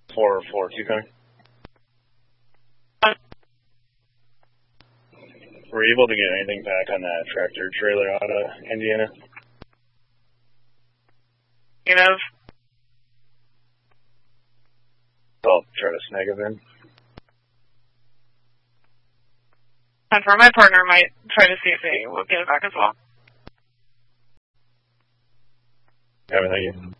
442 coming. Were you able to get anything back on that tractor trailer out of Indiana? I'll try to snag him in. And for my partner might try to see if they will get it back as well. Yeah, thank you.